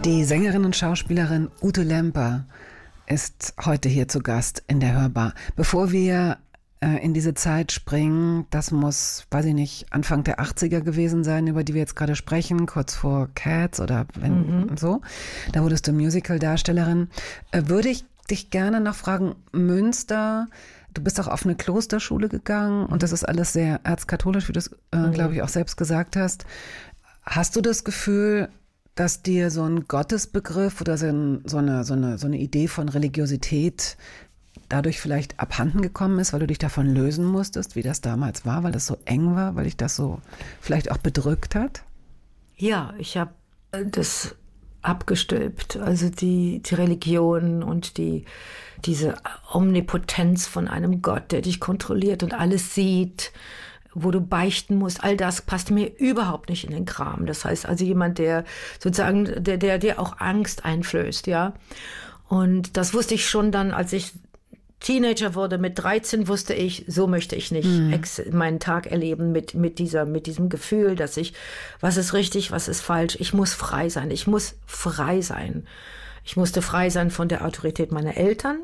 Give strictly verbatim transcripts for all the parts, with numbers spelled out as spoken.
Die Sängerin und Schauspielerin Ute Lemper ist heute hier zu Gast in der Hörbar. Bevor wir äh, in diese Zeit springen, das muss, weiß ich nicht, Anfang der achtziger gewesen sein, über die wir jetzt gerade sprechen, kurz vor Cats oder wenn, mhm. so. Da wurdest du Musical-Darstellerin. Äh, würde ich dich gerne noch fragen, Münster, du bist auch auf eine Klosterschule gegangen und das ist alles sehr erzkatholisch, wie du es, äh, mhm. glaube ich, auch selbst gesagt hast. Hast du das Gefühl, dass dir so ein Gottesbegriff oder so, ein, so, eine, so, eine, so eine Idee von Religiosität dadurch vielleicht abhanden gekommen ist, weil du dich davon lösen musstest, wie das damals war, weil das so eng war, weil dich das so vielleicht auch bedrückt hat? Ja, ich habe das abgestülpt, also die, die Religion und die, diese Omnipotenz von einem Gott, der dich kontrolliert und alles sieht, wo du beichten musst, all das passt mir überhaupt nicht in den Kram. Das heißt also jemand, der sozusagen, der, der, der auch Angst einflößt, ja. Und das wusste ich schon dann, als ich Teenager wurde, mit dreizehn wusste ich, so möchte ich nicht mhm. ex- meinen Tag erleben mit, mit dieser, mit diesem Gefühl, dass ich, was ist richtig, was ist falsch, ich muss frei sein, ich muss frei sein. Ich musste frei sein von der Autorität meiner Eltern,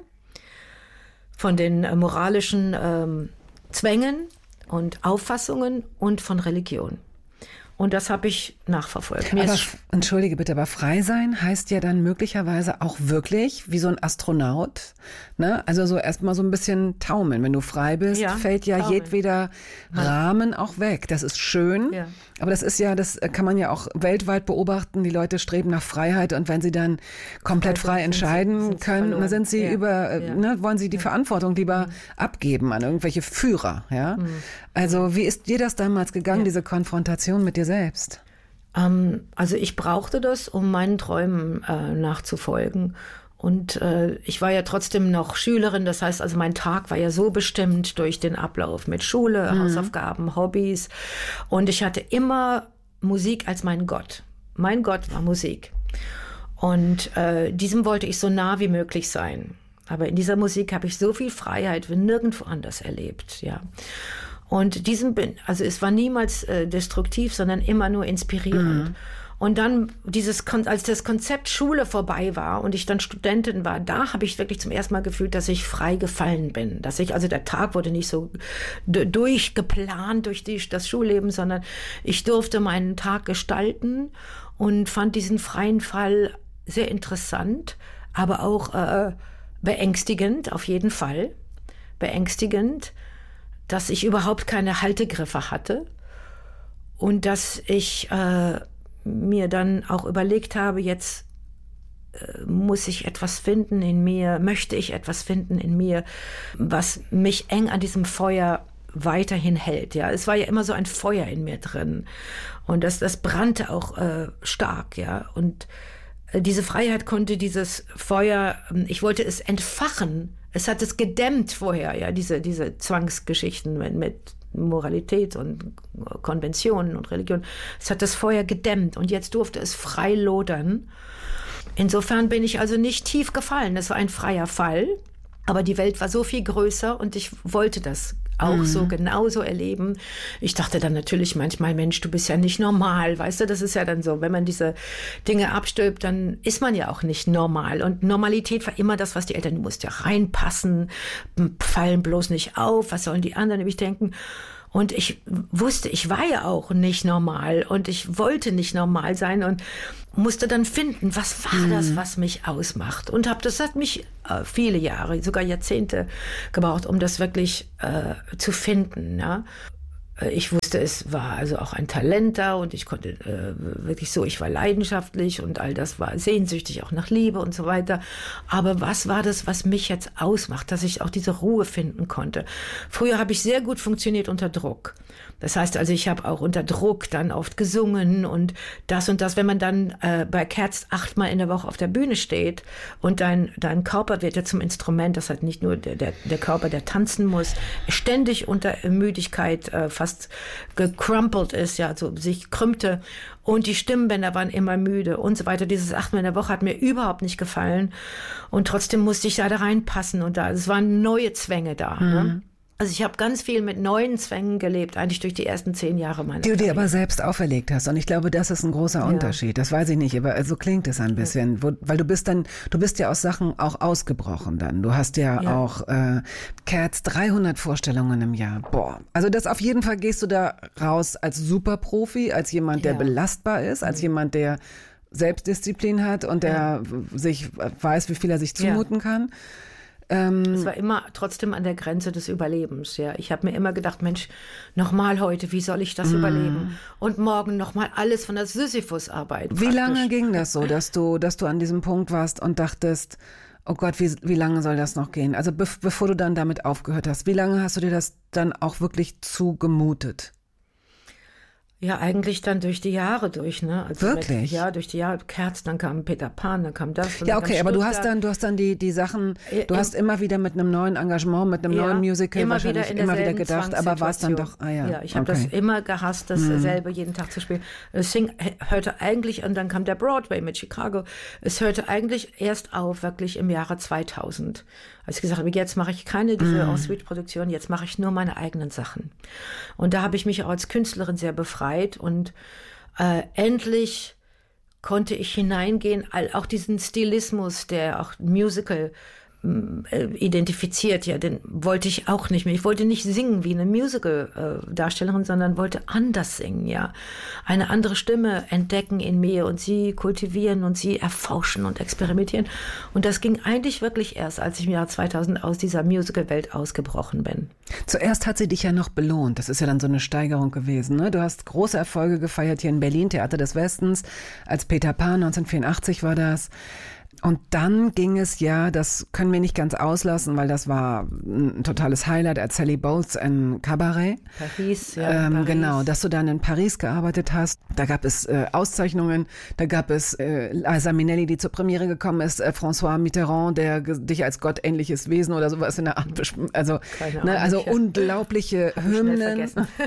von den äh, moralischen ähm, Zwängen und Auffassungen und von Religion. Und das habe ich nachverfolgt. Mir aber, entschuldige bitte, aber frei sein heißt ja dann möglicherweise auch wirklich wie so ein Astronaut, ne? Also so erstmal so ein bisschen taumeln. Wenn du frei bist, ja, fällt ja taumeln. jedweder Rahmen auch weg. Das ist schön, ja. aber das ist ja, das kann man ja auch weltweit beobachten. Die Leute streben nach Freiheit und wenn sie dann komplett frei, frei entscheiden sind sie, können, dann sind sie ja. über, ja. Ne, wollen sie die ja. Verantwortung lieber mhm. abgeben an irgendwelche Führer, ja? Mhm. Also wie ist dir das damals gegangen, ja. diese Konfrontation mit dir selbst? Ähm, also ich brauchte das, um meinen Träumen äh, nachzufolgen. Und äh, ich war ja trotzdem noch Schülerin, das heißt also mein Tag war ja so bestimmt durch den Ablauf mit Schule, mhm. Hausaufgaben, Hobbys. Und ich hatte immer Musik als mein Gott. Mein Gott war Musik. Und äh, diesem wollte ich so nah wie möglich sein. Aber in dieser Musik habe ich so viel Freiheit wie nirgendwo anders erlebt, ja. Und diesem bin, also es war niemals äh, destruktiv, sondern immer nur inspirierend. Mhm. Und dann dieses, als das Konzept Schule vorbei war und ich dann Studentin war, da habe ich wirklich zum ersten Mal gefühlt, dass ich frei gefallen bin. Dass ich, also der Tag wurde nicht so d- durchgeplant durch die, das Schulleben, sondern ich durfte meinen Tag gestalten und fand diesen freien Fall sehr interessant, aber auch äh, beängstigend, auf jeden Fall. Beängstigend, dass ich überhaupt keine Haltegriffe hatte und dass ich äh, mir dann auch überlegt habe, jetzt äh, muss ich etwas finden in mir, möchte ich etwas finden in mir, was mich eng an diesem Feuer weiterhin hält. Ja, es war ja immer so ein Feuer in mir drin und das, das brannte auch äh, stark, ja, und äh, diese Freiheit konnte dieses Feuer, ich wollte es entfachen. Es hat es gedämmt vorher, ja, diese, diese Zwangsgeschichten mit, mit Moralität und Konventionen und Religion. Es hat das Feuer gedämmt und jetzt durfte es frei lodern. Insofern bin ich also nicht tief gefallen. Es war ein freier Fall, aber die Welt war so viel größer und ich wollte das auch mhm. so genauso erleben. Ich dachte dann natürlich manchmal, Mensch, du bist ja nicht normal, weißt du, das ist ja dann so, wenn man diese Dinge abstülpt, dann ist man ja auch nicht normal. Und Normalität war immer das, was die Eltern, du musst ja reinpassen, fallen bloß nicht auf, was sollen die anderen nämlich denken? Und ich wusste, ich war ja auch nicht normal und ich wollte nicht normal sein und musste dann finden, was war das, was mich ausmacht. Und hab, das hat mich äh, viele Jahre, sogar Jahrzehnte gebraucht, um das wirklich äh, zu finden. Ja? Ich wusste, es war also auch ein Talent da und ich konnte äh, wirklich so, ich war leidenschaftlich und all das war sehnsüchtig auch nach Liebe und so weiter. Aber was war das, was mich jetzt ausmacht, dass ich auch diese Ruhe finden konnte? Früher habe ich sehr gut funktioniert unter Druck. Das heißt also, ich habe auch unter Druck dann oft gesungen und das und das. Wenn man dann äh, bei Cats achtmal in der Woche auf der Bühne steht und dein, dein Körper wird ja zum Instrument, das hat nicht nur der, der, der Körper, der tanzen muss, ständig unter Müdigkeit äh, fast gecrumpelt ist, ja, so sich krümmte und die Stimmbänder waren immer müde und so weiter. Dieses achtmal in der Woche hat mir überhaupt nicht gefallen und trotzdem musste ich da, da reinpassen und da, es waren neue Zwänge da. Mhm. Ne? Also ich habe ganz viel mit neuen Zwängen gelebt, eigentlich durch die ersten zehn Jahre meiner Die du dir Karriere. aber selbst auferlegt hast. Und ich glaube, das ist ein großer Unterschied. Ja. Das weiß ich nicht, aber so klingt es ein bisschen. Ja. Wo, weil du bist dann, du bist ja aus Sachen auch ausgebrochen dann. Du hast ja, ja. auch äh, Cats dreihundert Vorstellungen im Jahr. Boah. Also das auf jeden Fall gehst du da raus als Superprofi, als jemand, der ja. belastbar ist, als mhm. jemand, der Selbstdisziplin hat und der ja. sich weiß, wie viel er sich zumuten ja. kann. Es war immer trotzdem an der Grenze des Überlebens. Ja. Ich habe mir immer gedacht, Mensch, nochmal heute, wie soll ich das mm. überleben? Und morgen nochmal alles von der Sisyphus-Arbeit. Wie lange ging das so, dass du, dass du an diesem Punkt warst und dachtest, oh Gott, wie, wie lange soll das noch gehen? Also be- bevor du dann damit aufgehört hast, wie lange hast du dir das dann auch wirklich zugemutet? Ja, eigentlich dann durch die Jahre durch, ne? Also wirklich? Mit, ja, durch die Jahre. Kerz, dann kam Peter Pan, dann kam das. Ja, okay, aber du hast dann, du hast dann die, die Sachen, du hast immer wieder mit einem neuen Engagement, mit einem ja, neuen Musical immer wahrscheinlich wieder immer wieder gedacht, aber war es dann doch, ah ja. Ja, ich habe okay. das immer gehasst, dasselbe hm. jeden Tag zu spielen. Es hing, hörte eigentlich, und dann kam der Broadway mit Chicago, es hörte eigentlich erst auf, wirklich im Jahre zweitausend. Als ich gesagt habe, jetzt mache ich keine diese mm. En-Suite-Produktion, jetzt mache ich nur meine eigenen Sachen. Und da habe ich mich auch als Künstlerin sehr befreit und äh, endlich konnte ich hineingehen, auch diesen Stilismus, der auch Musical äh, identifiziert, ja, den wollte ich auch nicht mehr. Ich wollte nicht singen wie eine Musical-Darstellerin, sondern wollte anders singen, ja. Eine andere Stimme entdecken in mir und sie kultivieren und sie erforschen und experimentieren. Und das ging eigentlich wirklich erst, als ich im Jahr zweitausend aus dieser Musical-Welt ausgebrochen bin. Zuerst hat sie dich ja noch belohnt. Das ist ja dann so eine Steigerung gewesen, ne? Du hast große Erfolge gefeiert hier in Berlin, Theater des Westens, als Peter Pan, neunzehnhundertvierundachtzig war das. Und dann ging es ja, das können wir nicht ganz auslassen, weil das war ein totales Highlight, als Sally Bowles in Cabaret. Paris, ja. Ähm, Paris. Genau, dass du dann in Paris gearbeitet hast. Da gab es äh, Auszeichnungen, da gab es äh, Liza Minnelli, die zur Premiere gekommen ist, äh, François Mitterrand, der ge- dich als gottähnliches Wesen oder sowas in der Art, besch- also, ne, also unglaubliche Hymnen,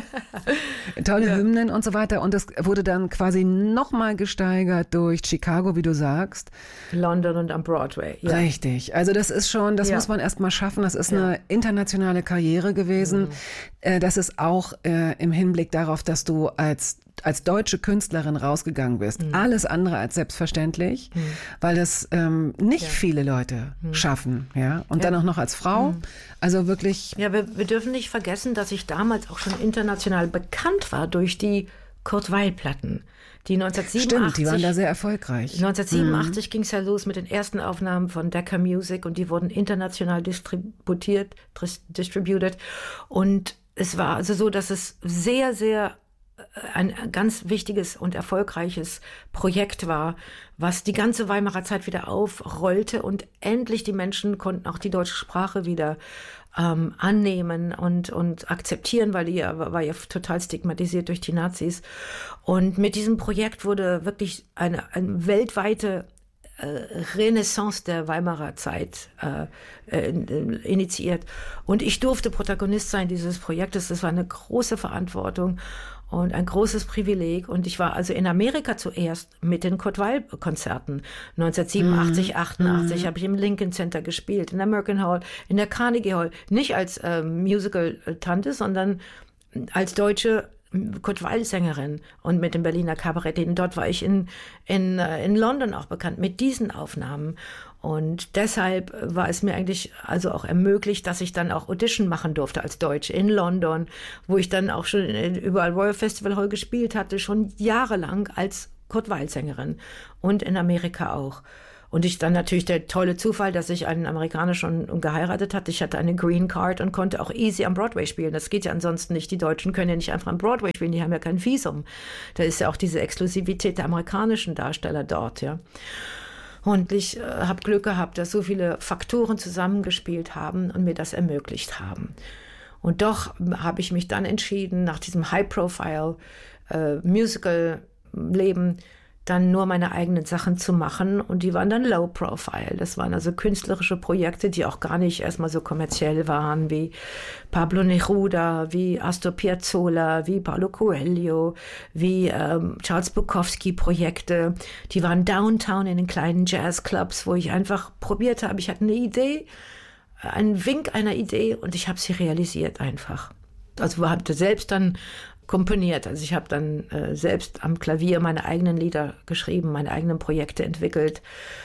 tolle ja. Hymnen und so weiter. Und das wurde dann quasi nochmal gesteigert durch Chicago, wie du sagst. London und am Broadway. Ja. Richtig. Also das ist schon, das ja. muss man erst mal schaffen. Das ist ja. eine internationale Karriere gewesen. Mhm. Äh, das ist auch äh, im Hinblick darauf, dass du als als deutsche Künstlerin rausgegangen bist. Mhm. Alles andere als selbstverständlich, mhm. weil das ähm, nicht ja. viele Leute mhm. schaffen. Ja? Und ja. dann auch noch als Frau. Mhm. Also wirklich. Ja, wir, wir dürfen nicht vergessen, dass ich damals auch schon international bekannt war durch die Kurt-Weill-Platten. Die neunzehnhundertsiebenundachtzig, Stimmt, die waren da sehr erfolgreich. neunzehnhundertsiebenundachtzig mhm. ging es ja los mit den ersten Aufnahmen von Decca Music und die wurden international distributiert, distributed. Und es war also so, dass es sehr, sehr ein ganz wichtiges und erfolgreiches Projekt war, was die ganze Weimarer Zeit wieder aufrollte und endlich die Menschen konnten auch die deutsche Sprache wieder ähm, annehmen und, und akzeptieren, weil die ja, war ja total stigmatisiert durch die Nazis. Und mit diesem Projekt wurde wirklich eine, eine weltweite äh, Renaissance der Weimarer Zeit äh, äh, initiiert. Und ich durfte Protagonist sein dieses Projektes. Das war eine große Verantwortung und ein großes Privileg. Und ich war also in Amerika zuerst mit den Kurt-Weill-Konzerten. neunzehnhundertsiebenundachtzig, mm. achtundachtzig mm. habe ich im Lincoln Center gespielt, in der American Hall, in der Carnegie Hall. Nicht als äh, Musical-Tante, sondern als deutsche Kurt-Weill-Sängerin und mit dem Berliner Kabarett. Dort war ich in, in, in London auch bekannt mit diesen Aufnahmen. Und deshalb war es mir eigentlich also auch ermöglicht, dass ich dann auch Audition machen durfte als Deutsche in London, wo ich dann auch schon überall Royal Festival Hall gespielt hatte, schon jahrelang als Kurt-Weill-Sängerin und in Amerika auch. Und ich dann natürlich der tolle Zufall, dass ich einen Amerikaner schon geheiratet hatte. Ich hatte eine Green Card und konnte auch easy am Broadway spielen. Das geht ja ansonsten nicht. Die Deutschen können ja nicht einfach am Broadway spielen. Die haben ja kein Visum. Da ist ja auch diese Exklusivität der amerikanischen Darsteller dort, ja. Und ich äh, habe Glück gehabt, dass so viele Faktoren zusammengespielt haben und mir das ermöglicht haben. Und doch habe ich mich dann entschieden, nach diesem High-Profile äh, Musical-Leben dann nur meine eigenen Sachen zu machen und die waren dann low profile. Das waren also künstlerische Projekte, die auch gar nicht erstmal so kommerziell waren, wie Pablo Neruda, wie Astor Piazzolla, wie Paulo Coelho, wie ähm, Charles Bukowski-Projekte. Die waren downtown in den kleinen Jazzclubs, wo ich einfach probiert habe. Ich hatte eine Idee, ein Wink einer Idee und ich habe sie realisiert einfach. Also habe selbst dann komponiert. Also ich habe dann äh, selbst am Klavier meine eigenen Lieder geschrieben, meine eigenen Projekte entwickelt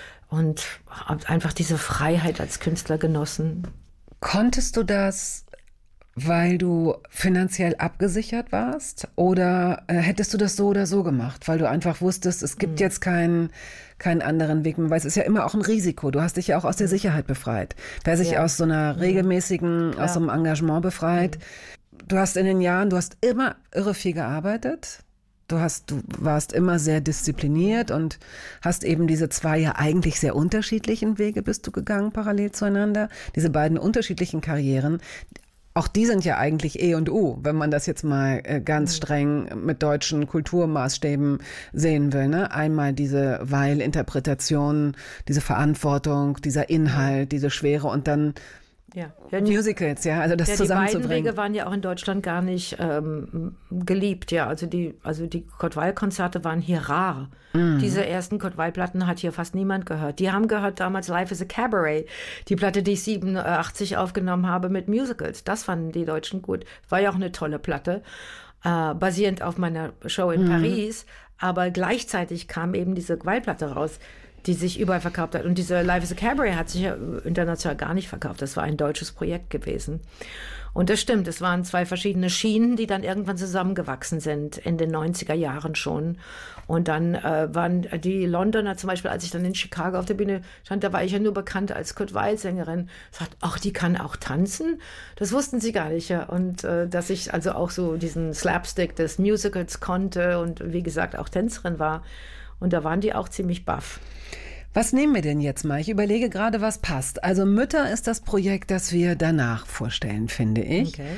und habe einfach diese Freiheit als Künstler genossen. Konntest du das, weil du finanziell abgesichert warst? Oder äh, hättest du das so oder so gemacht, weil du einfach wusstest, es gibt mhm. jetzt keinen, keinen anderen Weg mehr? Weil es ist ja immer auch ein Risiko. Du hast dich ja auch aus der Sicherheit befreit. Wer sich ja. aus so einer regelmäßigen, ja. aus so einem Engagement befreit. Mhm. Du hast in den Jahren, du hast immer irre viel gearbeitet. Du hast, du warst immer sehr diszipliniert und hast eben diese zwei ja eigentlich sehr unterschiedlichen Wege bist du gegangen, parallel zueinander. Diese beiden unterschiedlichen Karrieren. Auch die sind ja eigentlich E und U, wenn man das jetzt mal äh, ganz streng mit deutschen Kulturmaßstäben sehen will. Ne? Einmal diese Weil-Interpretation, diese Verantwortung, dieser Inhalt, diese Schwere und dann ja. Ja, Musicals, ja, also das ja, zusammenzubringen. Die beiden Wege waren ja auch in Deutschland gar nicht ähm, geliebt, ja, also die, also die Kurt Weill-Konzerte waren hier rar. Mm. Diese ersten Kurt Weill-Platten hat hier fast niemand gehört. Die haben gehört damals Life is a Cabaret, die Platte, die ich siebenundachtzig aufgenommen habe mit Musicals. Das fanden die Deutschen gut. War ja auch eine tolle Platte, äh, basierend auf meiner Show in mm. Paris, aber gleichzeitig kam eben diese Weill-Platte raus, die sich überall verkauft hat. Und diese Life is a Cabaret hat sich ja international gar nicht verkauft. Das war ein deutsches Projekt gewesen. Und das stimmt, es waren zwei verschiedene Schienen, die dann irgendwann zusammengewachsen sind, in den neunziger Jahren schon. Und dann äh, waren die Londoner zum Beispiel, als ich dann in Chicago auf der Bühne stand, da war ich ja nur bekannt als Kurt Weill-Sängerin. Sagt, ach, die kann auch tanzen? Das wussten sie gar nicht. Ja. Und äh, dass ich also auch so diesen Slapstick des Musicals konnte und wie gesagt auch Tänzerin war. Und da waren die auch ziemlich baff. Was nehmen wir denn jetzt mal? Ich überlege gerade, was passt. Also Mütter ist das Projekt, das wir danach vorstellen, finde ich. Okay.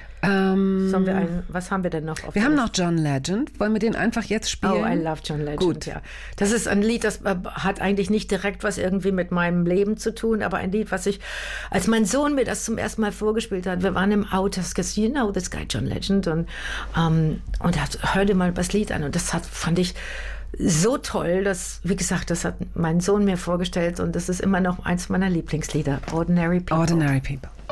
Ähm, wir ein, was haben wir denn noch? Auf wir haben noch John Legend. Wollen wir den einfach jetzt spielen? Oh, I love John Legend. Gut. Ja. Das ist ein Lied, das äh, hat eigentlich nicht direkt was irgendwie mit meinem Leben zu tun, aber ein Lied, was ich, als mein Sohn mir das zum ersten Mal vorgespielt hat, wir waren im Auto, das gesagt, you know this guy John Legend und, ähm, und er hörte mal das Lied an und das hat, fand ich so toll, dass, wie gesagt, das hat mein Sohn mir vorgestellt und das ist immer noch eins meiner Lieblingslieder, Ordinary People. Ordinary People.